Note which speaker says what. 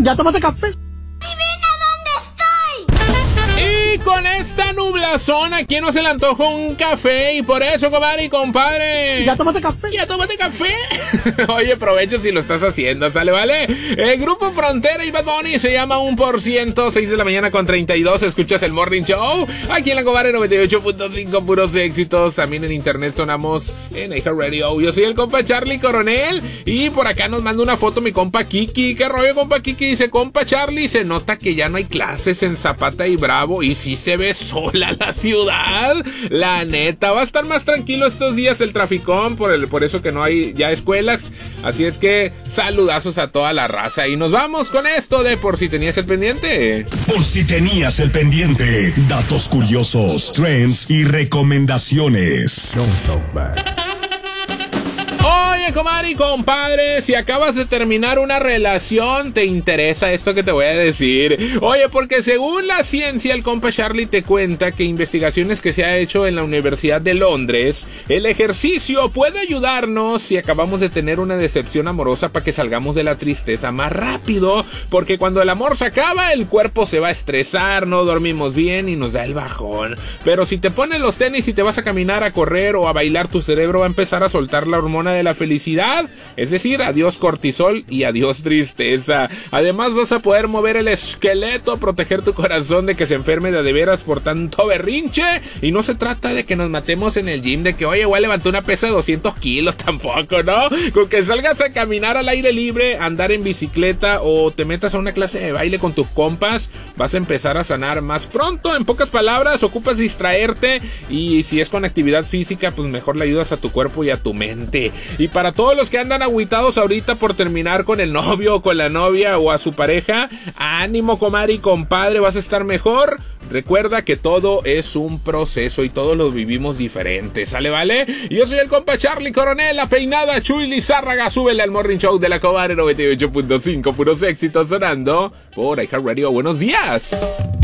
Speaker 1: ¿Ya tomaste café?
Speaker 2: Y con esta nublazón, ¿a quién no se le antoja un café? Y por eso, comadre y compadre,
Speaker 1: ¿Ya tomaste café?
Speaker 2: ¿ya tomaste café? Oye, provecho si lo estás haciendo, ¿sale, vale? El grupo Frontera y Bad Bunny se llama 1%, 6 de la mañana con 32, escuchas el Morning Show, aquí en la comadre 98.5, puros éxitos, también en internet sonamos en iHeartRadio. Yo soy el compa Charlie Coronel, y por acá nos manda una foto mi compa Kiki. ¿Qué rollo, compa Kiki? Dice, compa Charlie, se nota que ya no hay clases en Zapata y Bravo, y sí se ve sola la ciudad, la neta, va a estar más tranquilo estos días el traficón, por eso que no hay ya escuelas, así es que saludazos a toda la raza, y nos vamos con esto de Por si tenías el pendiente.
Speaker 3: Por si tenías el pendiente, datos curiosos, trends y recomendaciones.
Speaker 2: Oye, comadre y compadre, si acabas de terminar una relación, ¿te interesa esto que te voy a decir? Oye, porque según la ciencia, el compa Charlie te cuenta que investigaciones que se ha hecho en la Universidad de Londres, el ejercicio puede ayudarnos si acabamos de tener una decepción amorosa para que salgamos de la tristeza más rápido, porque cuando el amor se acaba, el cuerpo se va a estresar, no dormimos bien y nos da el bajón. Pero si te pones los tenis y te vas a caminar, a correr o a bailar, tu cerebro va a empezar a soltar la hormona de la felicidad, es decir, adiós cortisol y adiós tristeza. Además vas a poder mover el esqueleto, proteger tu corazón de que se enferme de veras por tanto berrinche, y no se trata de que nos matemos en el gym, de que oye, igual levanté una pesa de 200 kilos, tampoco, ¿no? Con que salgas a caminar al aire libre, andar en bicicleta o te metas a una clase de baile con tus compas, vas a empezar a sanar más pronto. En pocas palabras, ocupas distraerte, y si es con actividad física, pues mejor le ayudas a tu cuerpo y a tu mente. Y para todos los que andan agüitados ahorita por terminar con el novio o con la novia o a su pareja, ánimo, comadre y compadre, vas a estar mejor. Recuerda que todo es un proceso y todos lo vivimos diferente, ¿sale, vale? Y yo soy el compa Charlie Coronel, la peinada Chuy Lizárraga. Súbele al Morning Show de la comadre 98.5, puros éxitos sonando por iHeartRadio. Buenos días.